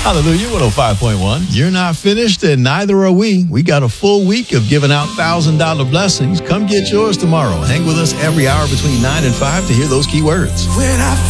Hallelujah, 105.1. You're not finished, and neither are we. We got a full week of giving out $1,000 blessings. Come get yours tomorrow. Hang with us every hour between 9 and 5 to hear those key words. When I